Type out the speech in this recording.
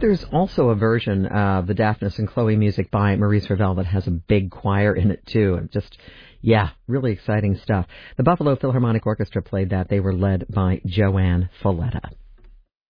there's also a version of the Daphnis and Chloe music by Maurice Ravel that has a big choir in it, too. And just, yeah, really exciting stuff. The Buffalo Philharmonic Orchestra played that. They were led by Joanne Folletta.